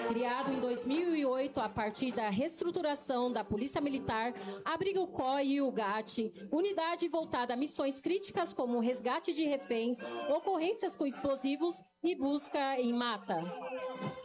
Criado em 2008 a partir da reestruturação da Polícia Militar, abriga o COI e o GAT, unidade voltada a missões críticas como resgate de reféns, ocorrências com explosivos e busca em mata.